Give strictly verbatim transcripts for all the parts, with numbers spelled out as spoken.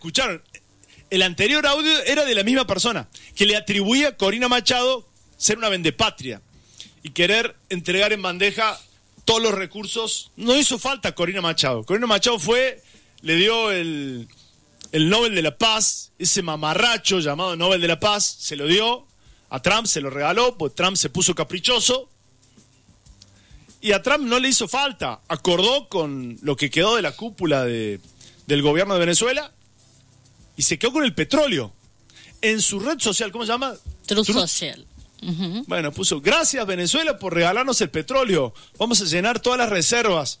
Escucharon, el anterior audio era de la misma persona, que le atribuía a Corina Machado ser una vendepatria y querer entregar en bandeja todos los recursos. No hizo falta Corina Machado. Corina Machado fue, le dio el, el Nobel de la Paz, ese mamarracho llamado Nobel de la Paz, se lo dio, a Trump se lo regaló, pues Trump se puso caprichoso, y a Trump no le hizo falta, acordó con lo que quedó de la cúpula de, del gobierno de Venezuela, y se quedó con el petróleo. En su red social, ¿cómo se llama? Truth Social. Uh-huh. Bueno, puso, gracias Venezuela por regalarnos el petróleo. Vamos a llenar todas las reservas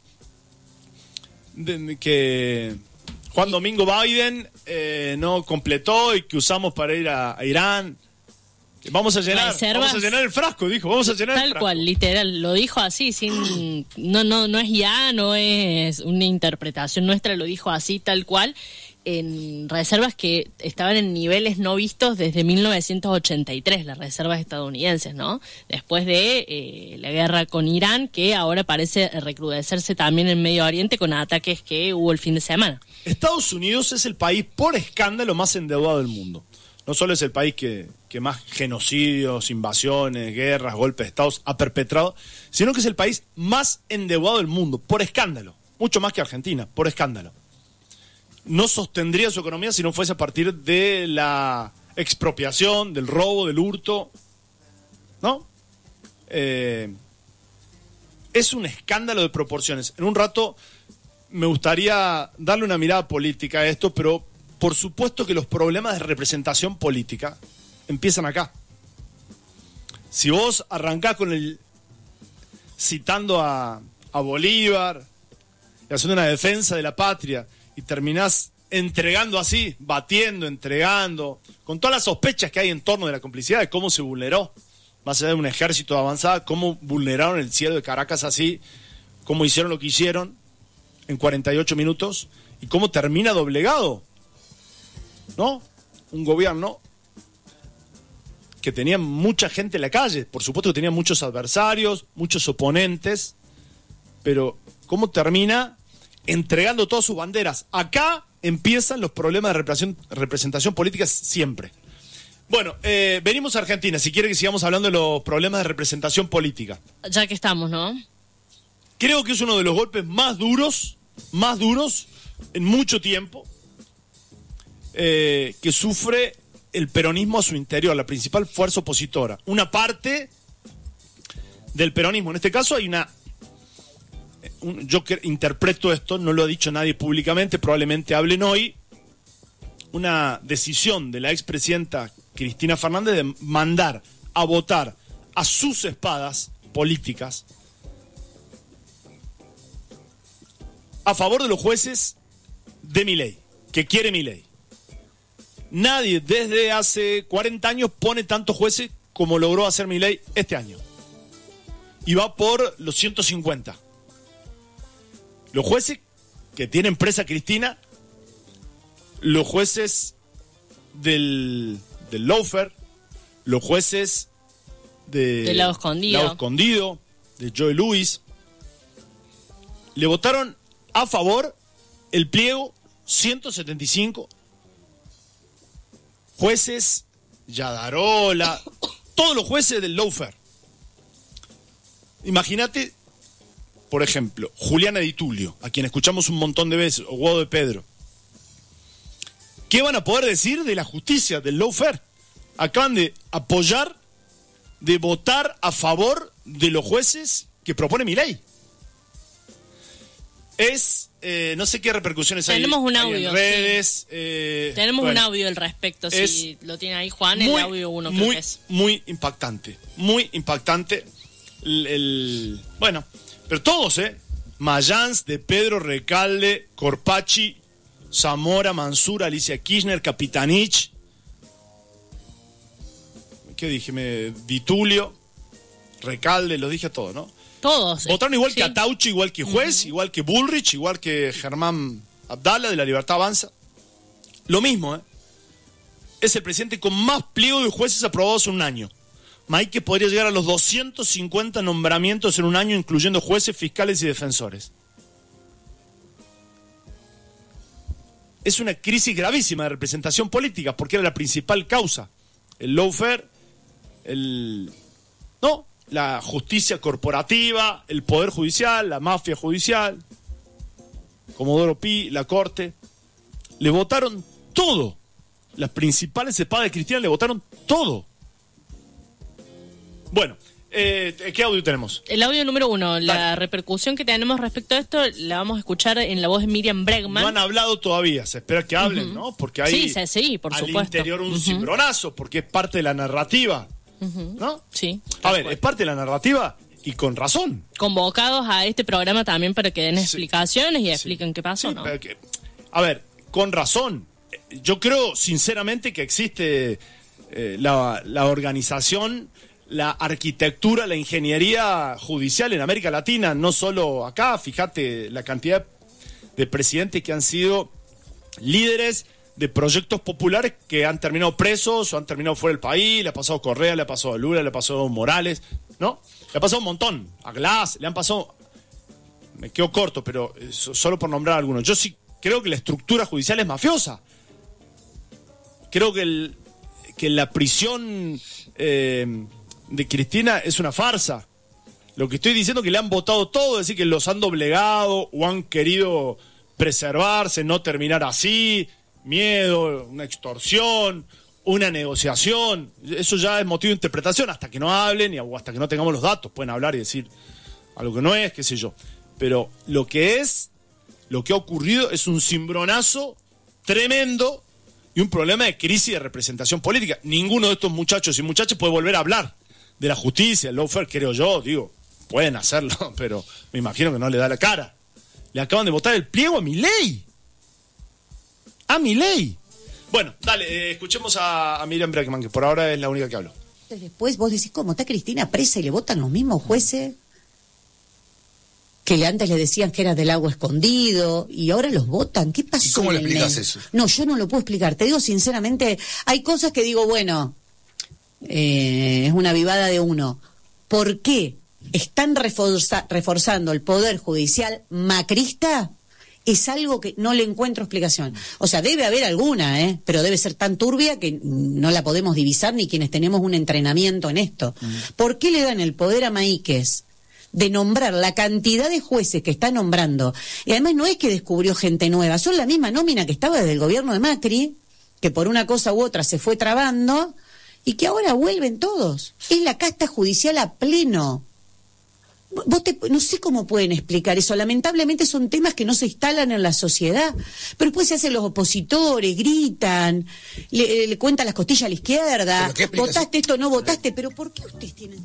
de, de, que Juan Domingo Biden eh, no completó y que usamos para ir a, a Irán. Vamos a llenar, reservas, vamos a llenar el frasco, dijo, vamos a llenar tal el frasco. Tal cual, literal, lo dijo así, sin, no, no, no es ya, no es una interpretación nuestra, lo dijo así, tal cual, en reservas que estaban en niveles no vistos desde mil novecientos ochenta y tres, las reservas estadounidenses, ¿no? Después de eh, la guerra con Irán, que ahora parece recrudecerse también en Medio Oriente con ataques que hubo el fin de semana. Estados Unidos es el país por escándalo más endeudado del mundo. No solo es el país que, que más genocidios, invasiones, guerras, golpes de Estado ha perpetrado, sino que es el país más endeudado del mundo, por escándalo. Mucho más que Argentina, por escándalo. No sostendría su economía si no fuese a partir de la expropiación, del robo, del hurto, ¿no? Eh, es un escándalo de proporciones. En un rato me gustaría darle una mirada política a esto, pero por supuesto que los problemas de representación política empiezan acá. Si vos arrancás con el citando a, a Bolívar y haciendo una defensa de la patria y terminás entregando así, batiendo, entregando, con todas las sospechas que hay en torno de la complicidad de cómo se vulneró, más allá de un ejército de avanzada, cómo vulneraron el cielo de Caracas así, cómo hicieron lo que hicieron en cuarenta y ocho minutos y cómo termina doblegado, ¿no? Un gobierno que tenía mucha gente en la calle, por supuesto que tenía muchos adversarios, muchos oponentes, pero cómo termina entregando todas sus banderas. Acá empiezan los problemas de representación, representación política siempre. Bueno, eh, venimos a Argentina, si quiere que sigamos hablando de los problemas de representación política. Ya que estamos, ¿no? Creo que es uno de los golpes más duros, más duros en mucho tiempo, eh, que sufre el peronismo a su interior, la principal fuerza opositora. Una parte del peronismo, en este caso hay una... Un, yo que interpreto esto, no lo ha dicho nadie públicamente, probablemente hablen hoy, una decisión de la expresidenta Cristina Fernández de mandar a votar a sus espadas políticas a favor de los jueces de Milei, que quiere Milei. Nadie desde hace cuarenta años pone tantos jueces como logró hacer Milei este año. Y va por los ciento cincuenta. Los jueces que tienen presa a Cristina, los jueces del, del lawfare, los jueces de, de Lado Escondido. Lado Escondido, de Joe Louis, le votaron a favor el pliego ciento setenta y cinco jueces, Yadarola, todos los jueces del lawfare. Imagínate, por ejemplo, Juliana Di Tulio, a quien escuchamos un montón de veces, o Guado de Pedro. ¿Qué van a poder decir de la justicia, del lawfare? Acaban de apoyar, de votar a favor de los jueces que propone Milei. Es, eh, no sé qué repercusiones hay, Tenemos un hay audio, en redes. Sí. Eh, Tenemos bueno, un audio al respecto, si lo tiene ahí Juan, muy, el audio uno creo muy, que es. Muy impactante, muy impactante. El, el, bueno, pero todos, ¿eh? Mayans, De Pedro, Recalde, Corpachi, Zamora, Mansura, Alicia Kirchner, Capitanich. ¿Qué dije? Me, Di Tulio, Recalde, los dije a todos, ¿no? Todos. Votaron igual sí. que Atauchi, igual que Juez, uh-huh. igual que Bullrich, igual que Germán Abdala de la Libertad Avanza. Lo mismo, ¿eh? Es el presidente con más pliego de jueces aprobados en un año. Maike podría llegar a los doscientos cincuenta nombramientos en un año, incluyendo jueces, fiscales y defensores. es una crisis gravísima de representación política, porque era la principal causa. El lawfare, el... no, la justicia corporativa, el poder judicial, la mafia judicial, Comodoro Pi, la corte, le votaron todo. Las principales cepadas de Cristina le votaron todo. Bueno, eh, ¿qué audio tenemos? El audio número uno, Dale. La repercusión que tenemos respecto a esto la vamos a escuchar en la voz de Miriam Bregman. No han hablado todavía, se espera que hablen, uh-huh. ¿no? Porque hay sí, sí, sí, por al supuesto. interior un uh-huh. cimbronazo, porque es parte de la narrativa, uh-huh. ¿no? Sí. A ver, es parte de la narrativa y con razón. Convocados a este programa también para que den sí. explicaciones y sí. expliquen qué pasó, sí, ¿no? Pero que, a ver, con razón. Yo creo sinceramente que existe eh, la, la organización, la arquitectura, la ingeniería judicial en América Latina, no solo acá. Fíjate la cantidad de presidentes que han sido líderes de proyectos populares que han terminado presos o han terminado fuera del país. Le ha pasado a Correa, le ha pasado a Lula, le ha pasado a Morales, ¿no? Le ha pasado un montón, a Glass, le han pasado... Me quedo corto, pero solo por nombrar algunos. Yo sí creo que la estructura judicial es mafiosa. Creo que, el, que la prisión eh, de Cristina es una farsa. Lo que estoy diciendo es que le han votado todo, es decir, que los han doblegado o han querido preservarse, no terminar así, miedo, una extorsión, una negociación. Eso ya es motivo de interpretación, hasta que no hablen y, o hasta que no tengamos los datos. Pueden hablar y decir algo que no es, qué sé yo. Pero lo que es, lo que ha ocurrido es un cimbronazo tremendo y un problema de crisis de representación política. Ninguno de estos muchachos y muchachas puede volver a hablar de la justicia, el lawfare, creo yo, digo, pueden hacerlo, pero me imagino que no le da la cara. Le acaban de votar el pliego a Milei. A Milei. Bueno, dale, eh, escuchemos a, a Miriam Bregman, que por ahora es la única que habló. Después vos decís, ¿cómo está Cristina presa y le votan los mismos jueces que antes le decían que era del agua escondido y ahora los votan? ¿Qué pasó? ¿Y cómo le explicas Nene? eso? No, yo no lo puedo explicar. Te digo sinceramente, hay cosas que digo, bueno, eh, es una vivada de uno. ¿Por qué están reforza- reforzando el poder judicial macrista? Es algo que no le encuentro explicación. O sea, debe haber alguna, ¿eh? Pero debe ser tan turbia que no la podemos divisar ni quienes tenemos un entrenamiento en esto. Mm. ¿Por qué le dan el poder a Maíquez de nombrar la cantidad de jueces que está nombrando? Y además no es que descubrió gente nueva, son la misma nómina que estaba desde el gobierno de Macri, que por una cosa u otra se fue trabando, y que ahora vuelven todos. Es la casta judicial a pleno. Vos te, no sé cómo pueden explicar eso. Lamentablemente son temas que no se instalan en la sociedad. Pero después se hacen los opositores, gritan, le, le cuentan las costillas a la izquierda. Votaste esto, no votaste. Pero ¿por qué ustedes tienen...?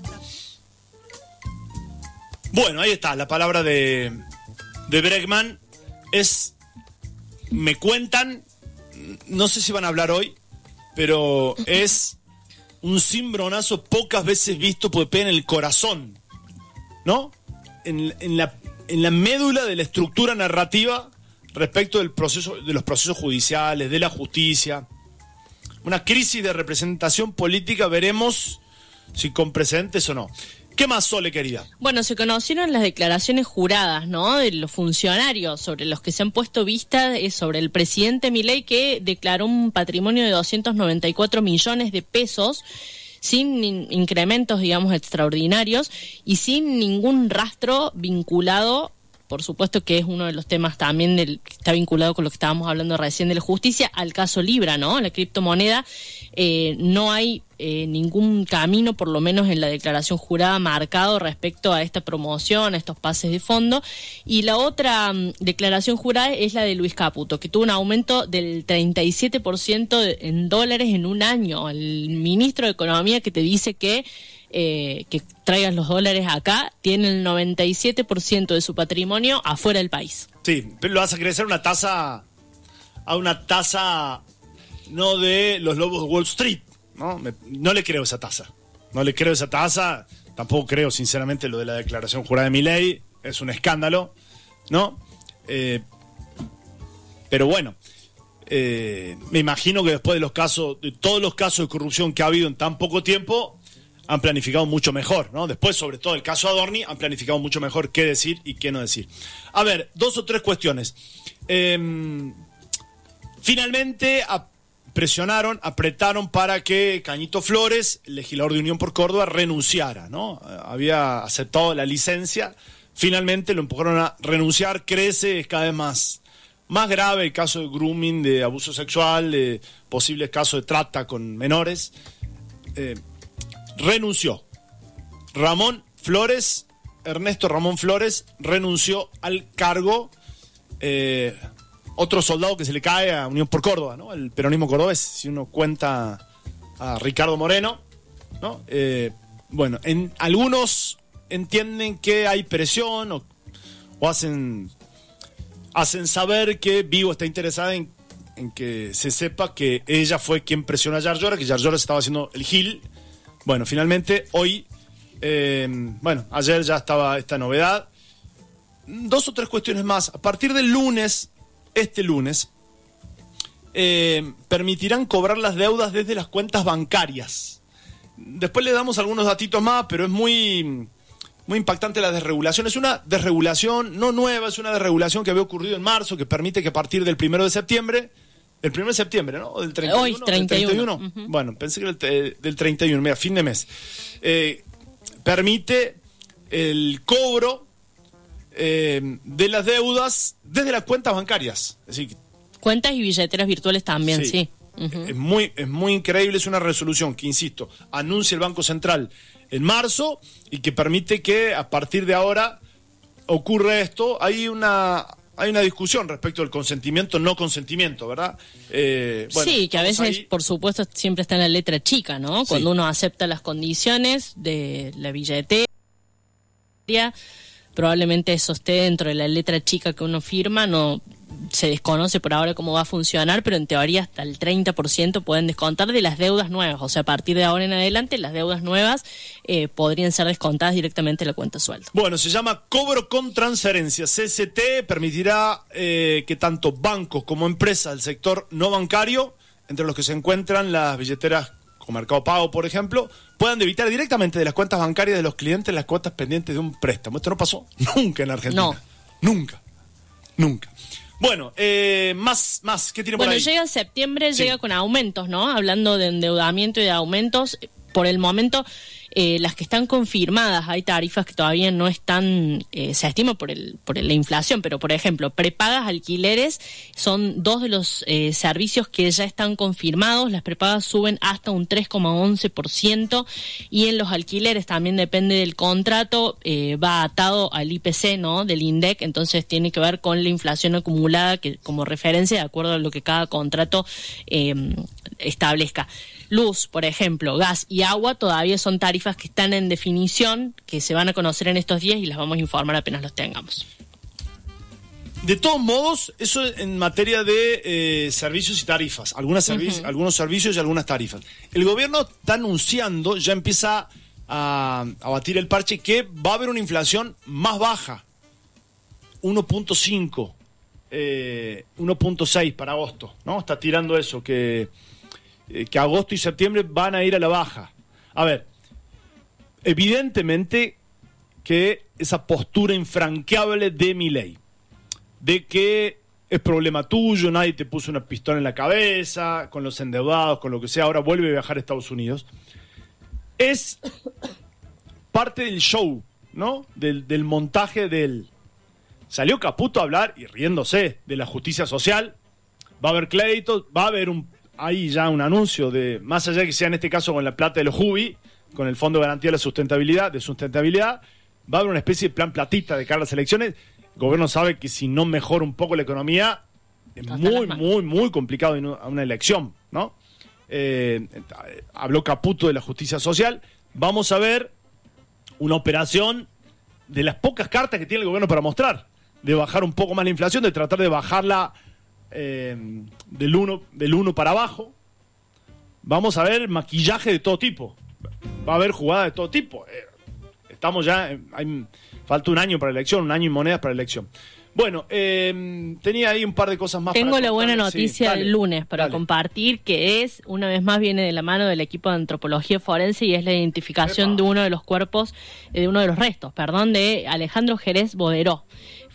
Bueno, ahí está, la palabra de, de Bregman es... Me cuentan, no sé si van a hablar hoy, pero es un cimbronazo pocas veces visto porque pega en el corazón, ¿no? En, en, la, en la médula de la estructura narrativa respecto del proceso, de los procesos judiciales, de la justicia. Una crisis de representación política, veremos si con precedentes o no. ¿Qué más, Sole, querida? Bueno, se conocieron las declaraciones juradas, ¿no?, de los funcionarios sobre los que se han puesto vista eh, sobre el presidente Milei, que declaró un patrimonio de doscientos noventa y cuatro millones de pesos sin in- incrementos, digamos, extraordinarios y sin ningún rastro vinculado, por supuesto que es uno de los temas también del, que está vinculado con lo que estábamos hablando recién de la justicia, al caso Libra, ¿no?, la criptomoneda. Eh, no hay eh, ningún camino, por lo menos en la declaración jurada, marcado respecto a esta promoción, a estos pases de fondo. Y la otra um, declaración jurada es la de Luis Caputo, que tuvo un aumento del treinta y siete por ciento de, en dólares en un año. El ministro de Economía, que te dice que eh, que traigas los dólares acá, tiene el noventa y siete por ciento de su patrimonio afuera del país. Sí, pero lo vas a crecer una tasa a una tasa no de los lobos de Wall Street, ¿no? Me, no le creo esa tasa. No le creo esa tasa. Tampoco creo, sinceramente, lo de la declaración jurada de Milei. Es un escándalo, ¿no? Eh, pero bueno, eh, me imagino que después de los casos, de todos los casos de corrupción que ha habido en tan poco tiempo, han planificado mucho mejor, ¿no? Después, sobre todo el caso Adorni, han planificado mucho mejor qué decir y qué no decir. A ver, dos o tres cuestiones. Eh, Finalmente a, presionaron, apretaron para que Cañito Flores, el legislador de Unión por Córdoba, renunciara, ¿no? Había aceptado la licencia, finalmente lo empujaron a renunciar, crece, es cada vez más, más grave el caso de grooming, de abuso sexual, de posibles casos de trata con menores. Eh, renunció. Ramón Flores, Ernesto Ramón Flores, renunció al cargo. Eh, otro soldado que se le cae a Unión por Córdoba, ¿no? El peronismo cordobés, si uno cuenta a Ricardo Moreno, ¿no? Eh, bueno, en, algunos entienden que hay presión o, o hacen, hacen saber que Vigo está interesada en, en que se sepa que ella fue quien presionó a Yarlora, que Yarlora se estaba haciendo el gil. Bueno, finalmente hoy, eh, bueno, ayer ya estaba esta novedad. Dos o tres cuestiones más. A partir del lunes, este lunes, eh, permitirán cobrar las deudas desde las cuentas bancarias. Después le damos algunos datitos más, pero es muy, muy impactante la desregulación. Es una desregulación no nueva, es una desregulación que había ocurrido en marzo, que permite que a partir del primero de septiembre, el primero de septiembre, ¿no? ¿O del treinta y uno? Hoy, treinta y uno. ¿Del treinta y uno? Uh-huh. Bueno, pensé que era el, del treinta y uno, mira, fin de mes. Eh, permite el cobro eh, de las deudas desde las cuentas bancarias. Es decir, cuentas y billeteras virtuales también, sí. sí. Uh-huh. Es muy, es muy increíble, es una resolución que, insisto, anuncia el Banco Central en marzo y que permite que a partir de ahora ocurra esto. Hay una, hay una discusión respecto del consentimiento, no consentimiento, ¿verdad? Eh, bueno, sí, que a veces, ahí. Por supuesto, siempre está en la letra chica, ¿no? Sí. Cuando uno acepta las condiciones de la billetera, probablemente eso esté dentro de la letra chica que uno firma, no se desconoce por ahora cómo va a funcionar, pero en teoría hasta el treinta por ciento pueden descontar de las deudas nuevas, o sea, a partir de ahora en adelante las deudas nuevas eh, podrían ser descontadas directamente de la cuenta sueldo. Bueno, se llama cobro con transferencia. C C T permitirá eh, que tanto bancos como empresas del sector no bancario, entre los que se encuentran las billeteras con Mercado Pago, por ejemplo, puedan debitar directamente de las cuentas bancarias de los clientes las cuotas pendientes de un préstamo. Esto no pasó nunca en Argentina. No. Nunca. Nunca. Bueno, eh, más, más, ¿qué tiene por bueno, ahí? Bueno, llega septiembre, Sí. llega con aumentos, ¿no? Hablando de endeudamiento y de aumentos, por el momento, eh, las que están confirmadas, hay tarifas que todavía no están, eh, se estima por el por la inflación, pero por ejemplo, prepagas, alquileres, son dos de los eh, servicios que ya están confirmados. Las prepagas suben hasta un tres coma once por ciento y en los alquileres también depende del contrato, eh, va atado al I P C, ¿no? Del INDEC, entonces tiene que ver con la inflación acumulada que como referencia, de acuerdo a lo que cada contrato eh, establezca. Luz, por ejemplo, gas y agua todavía son tarifas que están en definición, que se van a conocer en estos días y las vamos a informar apenas los tengamos. De todos modos, eso en materia de eh, servicios y tarifas, algunas servi- Uh-huh. algunos servicios y algunas tarifas. El gobierno está anunciando, ya empieza a, a batir el parche, que va a haber una inflación más baja, uno punto cinco, eh, uno punto seis para agosto, ¿no? Está tirando eso, que... que agosto y septiembre van a ir a la baja. A ver, evidentemente que esa postura infranqueable de Milei, de que es problema tuyo, nadie te puso una pistola en la cabeza, con los endeudados, con lo que sea, ahora vuelve a viajar a Estados Unidos, es parte del show, ¿no? Del, del montaje del... Salió Caputo a hablar, y riéndose, de la justicia social, va a haber créditos, va a haber un hay ya un anuncio de, más allá de que sea en este caso con la plata de los Jubi, con el Fondo de Garantía de la Sustentabilidad, de Sustentabilidad, va a haber una especie de plan platita de cara a las elecciones. El gobierno sabe que si no mejora un poco la economía, es muy, muy, muy complicado a una elección, ¿no? Eh, habló Caputo de la justicia social. Vamos a ver una operación de las pocas cartas que tiene el gobierno para mostrar, de bajar un poco más la inflación, de tratar de bajarla Eh, del uno del uno para abajo. Vamos a ver maquillaje de todo tipo, va a haber jugada de todo tipo. eh, estamos ya eh, hay, falta un año para la elección, un año y monedas para la elección. Bueno, eh, tenía ahí un par de cosas más. Tengo para la buena contar. noticia Sí, del lunes para dale. compartir, que es, una vez más viene de la mano del equipo de antropología forense y es la identificación Epa. de uno de los cuerpos, eh, de uno de los restos, perdón, de Alejandro Jerez Boderó.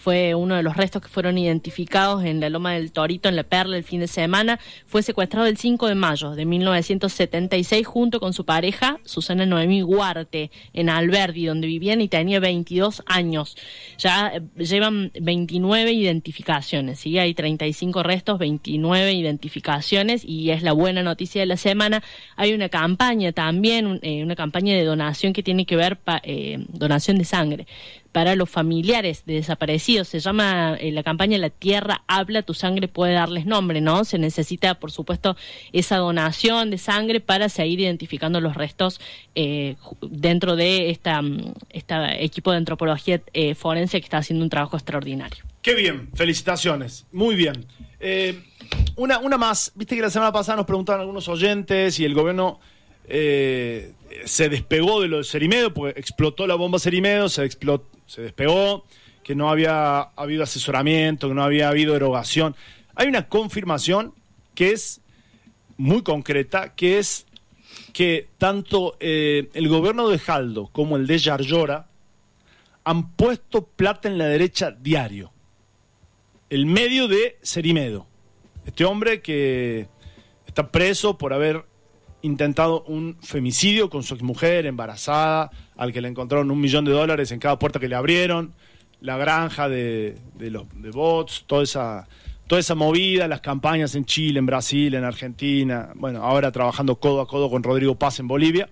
fue uno de los restos que fueron identificados en la Loma del Torito, en La Perla, el fin de semana. Fue secuestrado el cinco de mayo de mil novecientos setenta y seis junto con su pareja, Susana Noemí Huarte, en Alberdi, donde vivían, y tenía veintidós años. Ya eh, llevan veintinueve identificaciones, ¿sí? Hay treinta y cinco restos, veintinueve identificaciones, y es la buena noticia de la semana. Hay una campaña también, eh, una campaña de donación que tiene que ver, pa, eh, donación de sangre para los familiares de desaparecidos. Se llama eh, la campaña La Tierra Habla, tu sangre puede darles nombre, ¿no? Se necesita, por supuesto, esa donación de sangre para seguir identificando los restos eh, dentro de esta, esta equipo de antropología eh, forense que está haciendo un trabajo extraordinario. Qué bien, felicitaciones, muy bien. Eh, una, una más, viste que la semana pasada nos preguntaban algunos oyentes y el gobierno eh, se despegó de lo de Cerimedo, porque explotó la bomba Cerimedo, se, explotó, se despegó, que no había habido asesoramiento, que no había habido erogación. Hay una confirmación que es muy concreta, que es que tanto eh, el gobierno de Jaldo como el de Yarlora han puesto plata en la derecha diario. El medio de Cerimedo. Este hombre que está preso por haber intentado un femicidio con su exmujer embarazada, al que le encontraron un millón de dólares en cada puerta que le abrieron, la granja de, de los de bots, toda esa, toda esa movida, las campañas en Chile, en Brasil, en Argentina, bueno, ahora trabajando codo a codo con Rodrigo Paz en Bolivia.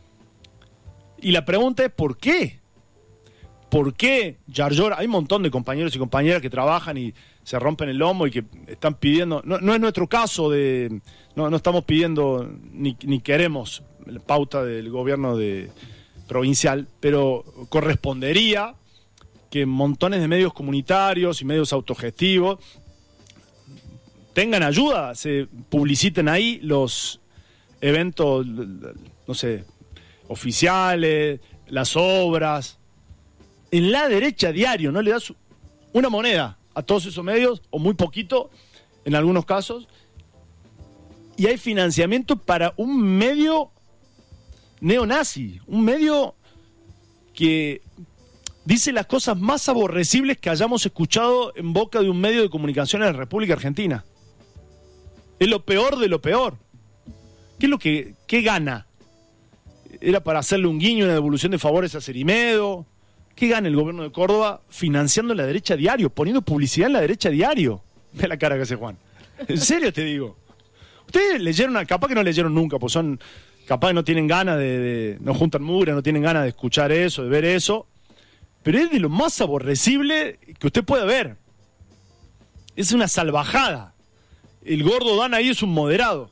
Y la pregunta es ¿por qué? ¿Por qué Yarlora? Hay un montón de compañeros y compañeras que trabajan y se rompen el lomo y que están pidiendo, no, no es nuestro caso, de no, no estamos pidiendo ni, ni queremos la pauta del gobierno de provincial, pero correspondería que montones de medios comunitarios y medios autogestivos tengan ayuda, se publiciten ahí los eventos, no sé, oficiales, las obras. En la derecha diario, ¿no le das una moneda a todos esos medios, o muy poquito en algunos casos? Y hay financiamiento para un medio neonazi, un medio que dice las cosas más aborrecibles que hayamos escuchado en boca de un medio de comunicación en la República Argentina. Es lo peor de lo peor. ¿Qué es lo que qué gana? ¿Era para hacerle un guiño, una devolución de favores a Cerimedo? ¿Qué gana el gobierno de Córdoba financiando la derecha diario, poniendo publicidad en la derecha diario? Ve la cara que hace Juan. En serio te digo. Ustedes leyeron, capaz que no leyeron nunca, pues son, capaz que no tienen ganas de, de no juntan mugre, no tienen ganas de escuchar eso, de ver eso. Pero es de lo más aborrecible que usted pueda ver. Es una salvajada. El gordo Dan ahí es un moderado.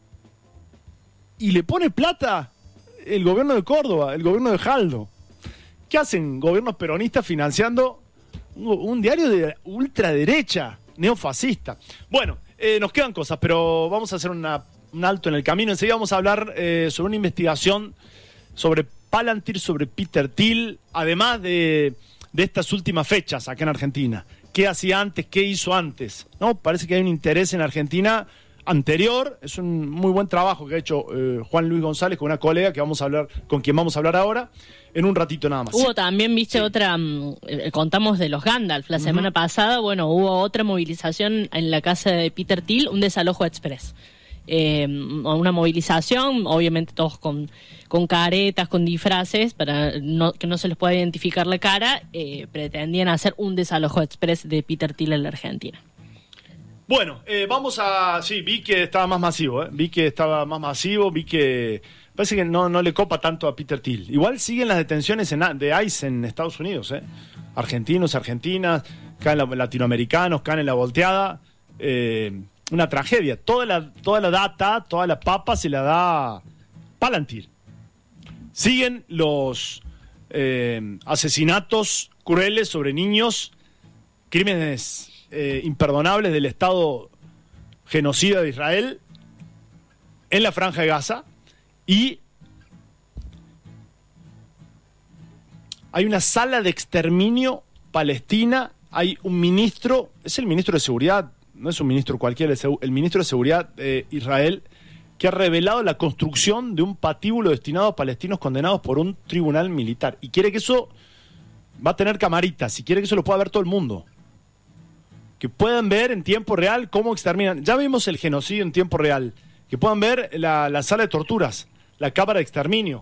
Y le pone plata el gobierno de Córdoba, el gobierno de Jaldo. ¿Qué hacen gobiernos peronistas financiando un, un diario de ultraderecha, neofascista? Bueno, eh, nos quedan cosas, pero vamos a hacer una, un alto en el camino. Enseguida vamos a hablar eh, sobre una investigación sobre Palantir, sobre Peter Thiel, además de, de estas últimas fechas acá en Argentina. ¿Qué hacía antes? ¿Qué hizo antes? ¿No? Parece que hay un interés en Argentina anterior. Es un muy buen trabajo que ha hecho eh, Juan Luis González con una colega que vamos a hablar, con quien vamos a hablar ahora, en un ratito nada más. Hubo también, viste, sí. otra, eh, contamos de los Gandalf la uh-huh. semana pasada, bueno, hubo otra movilización en la casa de Peter Thiel, un desalojo express. Eh, una movilización, obviamente todos con, con caretas, con disfraces, para no, que no se les pueda identificar la cara, eh, pretendían hacer un desalojo express de Peter Thiel en la Argentina. Bueno, eh, vamos a... Sí, vi que estaba más masivo, ¿eh? Vi que estaba más masivo, vi que... Parece que no, no le copa tanto a Peter Thiel. Igual siguen las detenciones en, de ICE en Estados Unidos, ¿eh? Argentinos, argentinas, caen la, latinoamericanos, caen en la volteada. Eh, una tragedia. Toda la, toda la data, toda la papa se la da Palantir. Siguen los eh, asesinatos crueles sobre niños, crímenes... Eh, imperdonables del Estado genocida de Israel en la Franja de Gaza, y hay una sala de exterminio palestina, hay un ministro, es el ministro de Seguridad, no es un ministro cualquiera, es el ministro de Seguridad de Israel, que ha revelado la construcción de un patíbulo destinado a palestinos condenados por un tribunal militar, y quiere que eso va a tener camaritas, si quiere que eso lo pueda ver todo el mundo. Que puedan ver en tiempo real cómo exterminan. Ya vimos el genocidio en tiempo real. Que puedan ver la, la sala de torturas, la cámara de exterminio.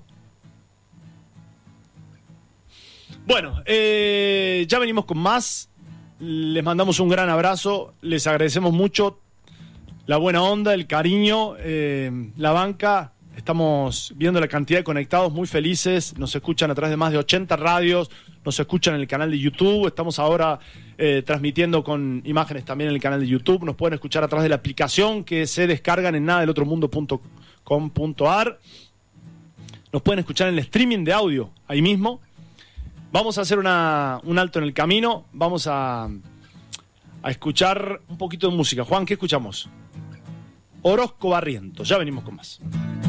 Bueno, eh, ya venimos con más. Les mandamos un gran abrazo. Les agradecemos mucho la buena onda, el cariño, eh, la banca. Estamos viendo la cantidad de conectados, muy felices. Nos escuchan a través de más de ochenta radios. Nos escuchan en el canal de YouTube. Estamos ahora eh, transmitiendo con imágenes también en el canal de YouTube. Nos pueden escuchar a través de la aplicación que se descargan en nada del otro mundo punto com punto a r. Nos pueden escuchar en el streaming de audio ahí mismo. Vamos a hacer una, un alto en el camino. Vamos a, a escuchar un poquito de música. Juan, ¿qué escuchamos? Orozco Barrientos. Ya venimos con más.